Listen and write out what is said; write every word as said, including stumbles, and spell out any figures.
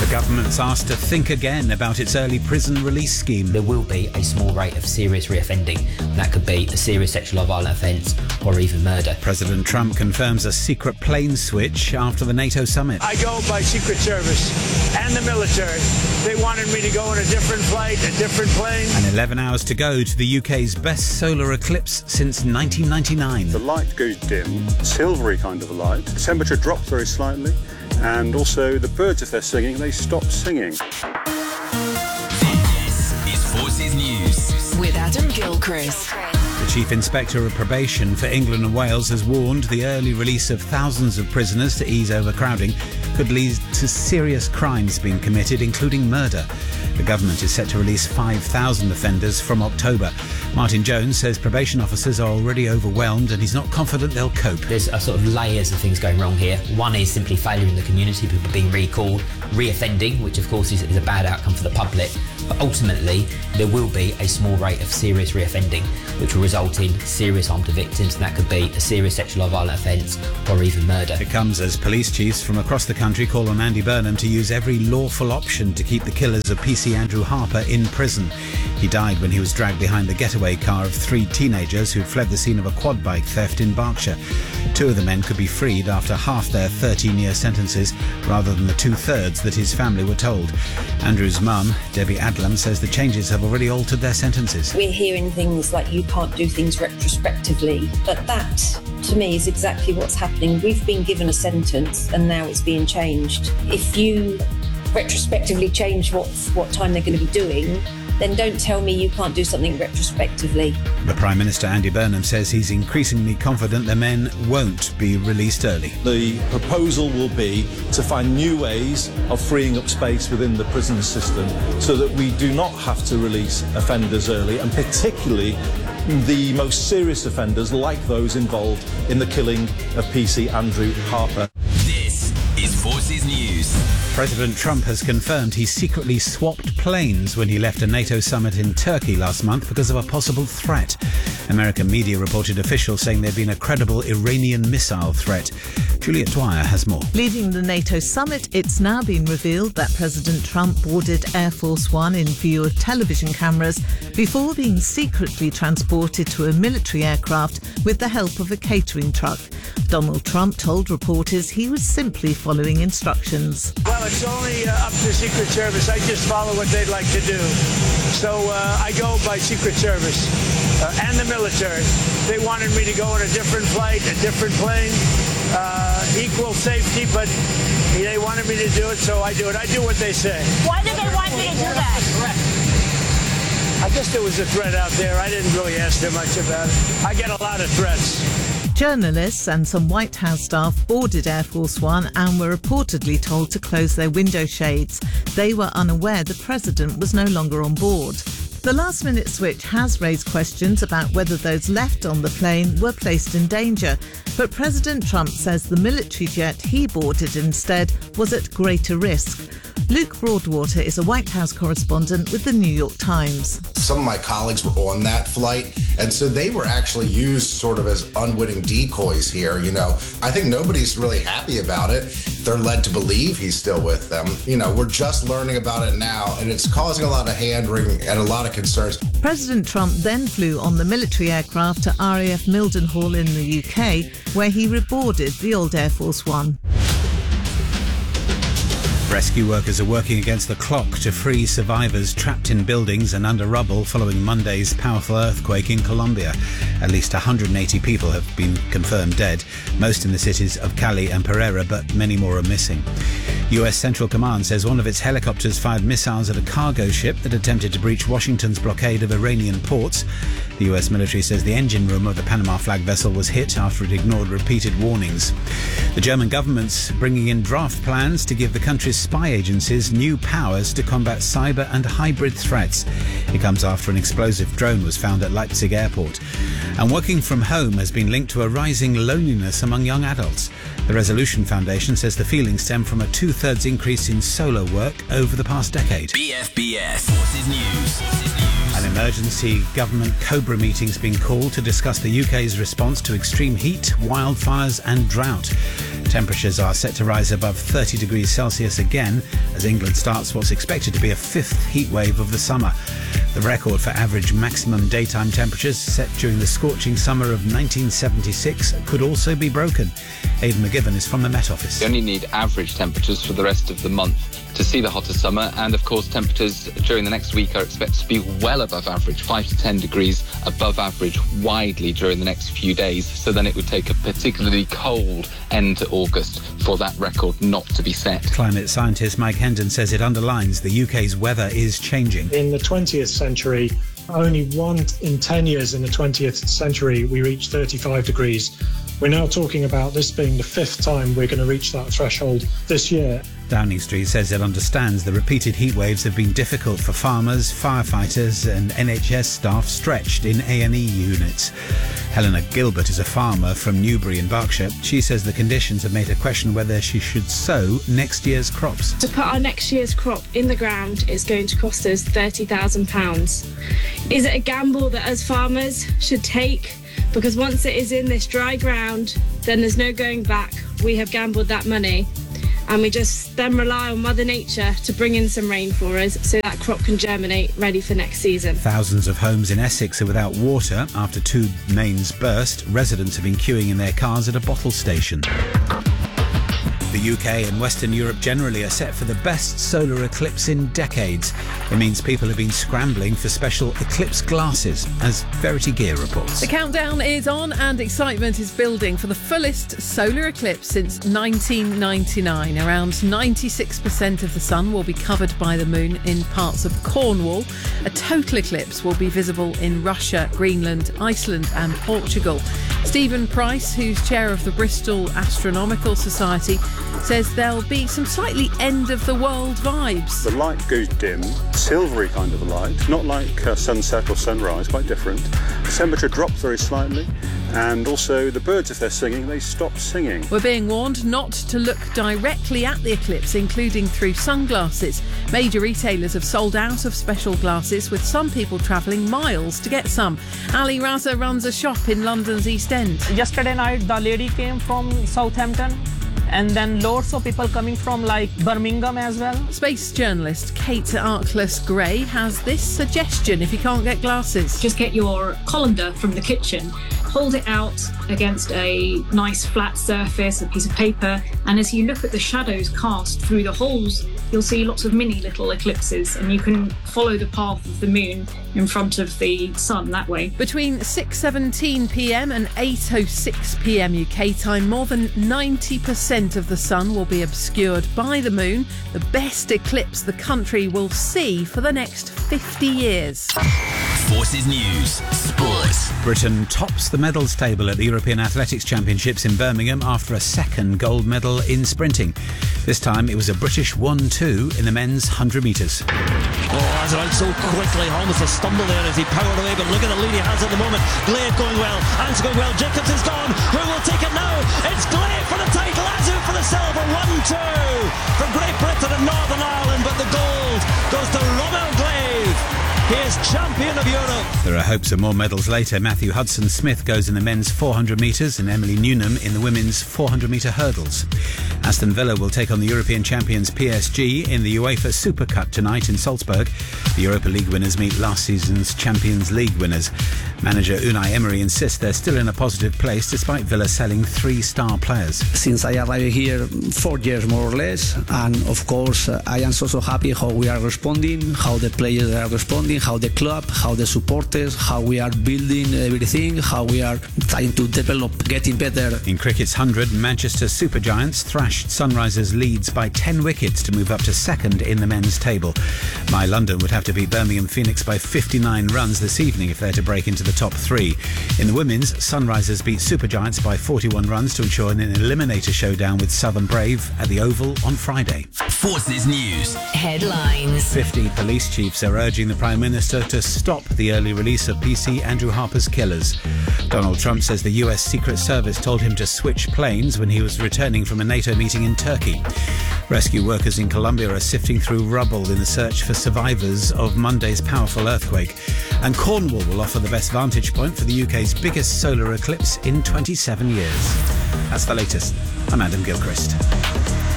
The government's asked to think again about its early prison release scheme. There will be a small rate of serious reoffending. That could be a serious sexual or violent offence or even murder. President Trump confirms a secret plane switch after the NATO summit. I go by Secret Service and the military. They wanted me to go on a different flight, a different plane. And eleven hours to go to the U K's best solar eclipse since nineteen ninety-nine. The light goes dim, silvery kind of a light. The temperature drops very slightly, and also the birds, if they're singing, they stop singing. This is Forces News with Adam Gilchrist. The Chief Inspector of Probation for England and Wales has warned the early release of thousands of prisoners to ease overcrowding could lead to serious crimes being committed, including murder. The government is set to release five thousand offenders from October. Martin Jones says probation officers are already overwhelmed and he's not confident they'll cope. There's a sort of layers of things going wrong here. One is simply failure in the community, people being recalled, reoffending, which of course is, is a bad outcome for the public. But ultimately, there will be a small rate of serious reoffending, which will result in serious harm to victims, and that could be a serious sexual or violent offence or even murder. It comes as police chiefs from across the country call on Andy Burnham to use every lawful option to keep the killers of P C Andrew Harper in prison. He died when he was dragged behind the getaway car of three teenagers who'd fled the scene of a quad bike theft in Berkshire. Two of the men could be freed after half their thirteen-year sentences, rather than the two-thirds that his family were told. Andrew's mum, Debbie Adlam, says the changes have already altered their sentences. We're hearing things like you can't do things retrospectively, but that, to me, is exactly what's happening. We've been given a sentence and now it's being changed. If you retrospectively change what, what time they're going to be doing, then don't tell me you can't do something retrospectively. The Prime Minister, Andy Burnham, says he's increasingly confident the men won't be released early. The proposal will be to find new ways of freeing up space within the prison system so that we do not have to release offenders early, and particularly the most serious offenders like those involved in the killing of P C Andrew Harper. This is Forces News. President Trump has confirmed he secretly swapped planes when he left a NATO summit in Turkey last month because of a possible threat. American media reported officials saying there'd been a credible Iranian missile threat. Juliet Dwyer has more. Leaving the NATO summit, it's now been revealed that President Trump boarded Air Force One in view of television cameras before being secretly transported to a military aircraft with the help of a catering truck. Donald Trump told reporters he was simply following instructions. Well, it's only uh, up to Secret Service. I just follow what they'd like to do. So uh, I go by Secret Service uh, and the military. They wanted me to go on a different flight, a different plane, uh, equal safety, but they wanted me to do it, so I do it. I do what they say. Why did they want you to do that? I guess there was a threat out there. I didn't really ask them much about it. I get a lot of threats. Journalists and some White House staff boarded Air Force One and were reportedly told to close their window shades. They were unaware the president was no longer on board. The last-minute switch has raised questions about whether those left on the plane were placed in danger, but President Trump says the military jet he boarded instead was at greater risk. Luke Broadwater is a White House correspondent with the New York Times. Some of my colleagues were on that flight, and so they were actually used sort of as unwitting decoys here, you know. I think nobody's really happy about it. They're led to believe he's still with them. You know, we're just learning about it now, and it's causing a lot of hand-wringing and a lot of concerns. President Trump then flew on the military aircraft to R A F Mildenhall in the U K, where he reboarded the old Air Force One. Rescue workers are working against the clock to free survivors trapped in buildings and under rubble following Monday's powerful earthquake in Colombia. At least one hundred eighty people have been confirmed dead, most in the cities of Cali and Pereira, but many more are missing. U S Central Command says one of its helicopters fired missiles at a cargo ship that attempted to breach Washington's blockade of Iranian ports. The U S military says the engine room of the Panama flag vessel was hit after it ignored repeated warnings. The German government's bringing in draft plans to give the country's spy agencies new powers to combat cyber and hybrid threats. It comes after an explosive drone was found at Leipzig airport. And working from home has been linked to a rising loneliness among young adults. The Resolution Foundation says the feelings stem from a two-thirds increase in solo work over the past decade. B F B S Forces News. An emergency government Cobra meeting's been called to discuss the U K's response to extreme heat, wildfires and drought. Temperatures are set to rise above thirty degrees Celsius again as England starts what's expected to be a fifth heat wave of the summer. The record for average maximum daytime temperatures set during the scorching summer of nineteen seventy-six could also be broken. Aidan McGibbon is from the Met Office. You only need average temperatures for the rest of the month to see the hotter summer, and of course temperatures during the next week are expected to be well above average, five to ten degrees above average widely during the next few days. So then it would take a particularly cold end to August for that record not to be set. Climate scientist Mike Hendon says it underlines the U K's weather is changing. In the twentieth century, only one in ten years in the twentieth century we reached thirty-five degrees. We're now talking about this being the fifth time we're going to reach that threshold this year. Downing Street says it understands the repeated heat waves have been difficult for farmers, firefighters and N H S staff stretched in A and E units. Helena Gilbert is a farmer from Newbury in Berkshire. She says the conditions have made her question whether she should sow next year's crops. To put our next year's crop in the ground is going to cost us thirty thousand pounds. Is it a gamble that as farmers should take? Because once it is in this dry ground, then there's no going back. We have gambled that money and we just then rely on Mother Nature to bring in some rain for us so that crop can germinate ready for next season. Thousands of homes in Essex are without water after two mains burst. Residents have been queuing in their cars at a bottle station. The U K and Western Europe generally are set for the best solar eclipse in decades. It means people have been scrambling for special eclipse glasses, as Verity Gear reports. The countdown is on and excitement is building for the fullest solar eclipse since nineteen ninety-nine. Around ninety-six percent of the sun will be covered by the moon in parts of Cornwall. A total eclipse will be visible in Russia, Greenland, Iceland and Portugal. Stephen Price, who's chair of the Bristol Astronomical Society, says there'll be some slightly end-of-the-world vibes. The light goes dim, silvery kind of a light, not like uh, sunset or sunrise, quite different. The temperature drops very slightly, and also the birds, if they're singing, they stop singing. We're being warned not to look directly at the eclipse, including through sunglasses. Major retailers have sold out of special glasses, with some people travelling miles to get some. Ali Raza runs a shop in London's East End. Yesterday night, the lady came from Southampton. And then loads of people coming from like Birmingham as well. Space journalist Kate Arkless-Gray has this suggestion if you can't get glasses. Just get your colander from the kitchen, hold it out against a nice flat surface, a piece of paper, and as you look at the shadows cast through the holes, you'll see lots of mini little eclipses, and you can follow the path of the moon in front of the sun that way. Between six seventeen p m and eight oh six p m U K time, more than ninety percent of the sun will be obscured by the moon, the best eclipse the country will see for the next fifty years. Forces News Sports. Britain tops the medals table at the European Athletics Championships in Birmingham after a second gold medal in sprinting. This time it was a British one two in the men's one hundred metres. Oh, as out so quickly, almost a stumble there as he powered away, but look at the lead he has at the moment. Glade going well, Ans going well, Jacobs is gone. Who will take it now? It's Glade for the title, Azu for the silver, one two from Great Britain and Northern Ireland, but the gold goes to Romeo Glade. He is champion of Europe. There are hopes of more medals later. Matthew Hudson-Smith goes in the men's four hundred metres and Emily Newnham in the women's four hundred metre hurdles. Aston Villa will take on the European champions P S G in the UEFA Super Cup tonight in Salzburg. The Europa League winners meet last season's Champions League winners. Manager Unai Emery insists they're still in a positive place despite Villa selling three star players. Since I arrived here four years more or less, and of course uh, I am so so happy how we are responding, how the players are responding, how the club, how the supporters, how we are building everything, how we are trying to develop, getting better. In cricket's one hundred, Manchester Super Giants thrashed Sunrisers Leeds by ten wickets to move up to second in the men's table. My London would have to beat Birmingham Phoenix by fifty-nine runs this evening if they're to break into the top three. In the women's, Sunrisers beat Super Giants by forty-one runs to ensure an eliminator showdown with Southern Brave at the Oval on Friday. Forces News Headlines. fifty police chiefs are urging the Prime Minister to stop the early release of P C Andrew Harper's killers. Donald Trump says the U S Secret Service told him to switch planes when he was returning from a NATO meeting in Turkey. Rescue workers in Colombia are sifting through rubble in the search for survivors of Monday's powerful earthquake. And Cornwall will offer the best vantage point for the U K's biggest solar eclipse in twenty-seven years. That's the latest. I'm Adam Gilchrist.